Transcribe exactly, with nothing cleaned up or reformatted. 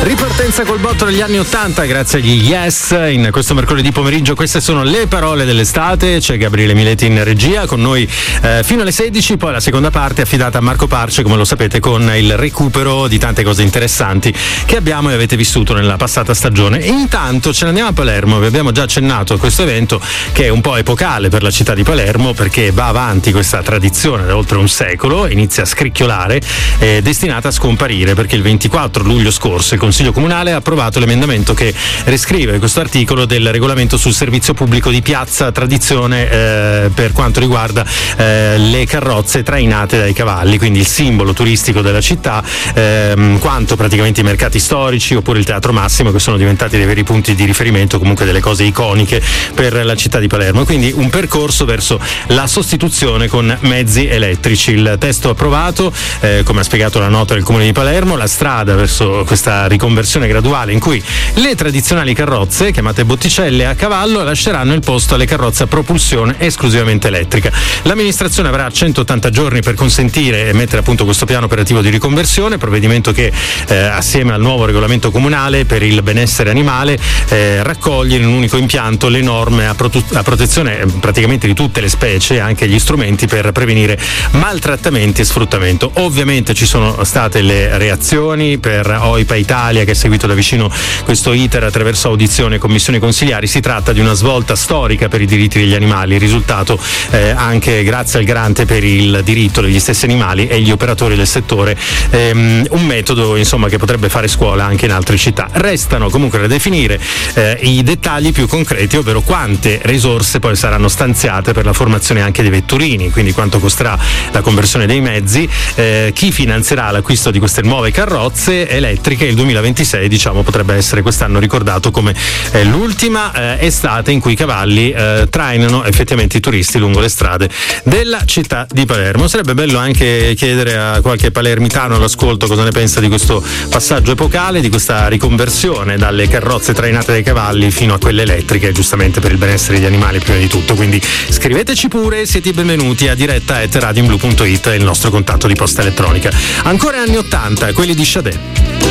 Ripartenza col botto degli anni ottanta grazie agli Yes. In questo mercoledì pomeriggio queste sono le parole dell'estate. C'è Gabriele Mileti in regia con noi eh, fino alle sedici, poi la seconda parte affidata a Marco Parce, come lo sapete, con il recupero di tante cose interessanti che abbiamo e avete vissuto nella passata stagione. E intanto ce ne andiamo a Palermo. Vi abbiamo già accennato a questo evento che è un po' epocale per la città di Palermo, perché va avanti questa tradizione da oltre un secolo, inizia a scricchiolare, è destinata a scomparire, perché il ventiquattro luglio scorso il Consiglio Comunale ha approvato l'emendamento che riscrive questo articolo del regolamento sul servizio pubblico di piazza tradizione eh, per quanto riguarda eh, le carrozze trainate dai cavalli, quindi il simbolo turistico della città, ehm, quanto praticamente i mercati storici oppure il Teatro Massimo, che sono diventati dei veri punti di riferimento, comunque delle cose iconiche per la città di Palermo. Quindi un percorso verso la sostituzione con mezzi elettrici. Il testo approvato, eh, come ha spiegato la nota del Comune di Palermo, la strada verso questa riconversione graduale in cui le tradizionali carrozze, chiamate botticelle a cavallo, lasceranno il posto alle carrozze a propulsione esclusivamente elettrica. L'amministrazione avrà centottanta giorni per consentire e mettere a punto questo piano operativo di riconversione, provvedimento che eh, assieme al nuovo regolamento comunale per il benessere animale eh, raccoglie in un unico impianto le norme a, protu- a protezione eh, praticamente di tutte le specie e anche gli strumenti per prevenire maltrattamenti e sfruttamento. Ovviamente ci sono state le reazioni per OIPA Italia, che ha seguito da vicino questo iter attraverso audizioni e commissioni consigliari. Si tratta di una svolta storica per i diritti degli animali, risultato eh, anche grazie al garante per il diritto degli stessi animali e gli operatori del settore, ehm, un metodo insomma che potrebbe fare scuola anche in altre città. Restano comunque da definire eh, i dettagli più concreti, ovvero quante risorse poi saranno stanziate per la formazione anche dei vetturini, quindi quanto costerà la conversione dei mezzi, eh, chi finanzierà l'acquisto di queste nuove carrozze elettriche. Il duemilaventisei diciamo potrebbe essere quest'anno ricordato come eh, l'ultima eh, estate in cui i cavalli eh, trainano effettivamente i turisti lungo le strade della città di Palermo. Sarebbe bello anche chiedere a qualche palermitano all'ascolto cosa ne pensa di questo passaggio epocale, di questa riconversione dalle carrozze trainate dai cavalli fino a quelle elettriche, giustamente per il benessere degli animali prima di tutto. Quindi scriveteci pure, siete i benvenuti a diretta at radioblu punto it, è il nostro contatto di posta elettronica. Ancora anni ottanta, quelli di Sade.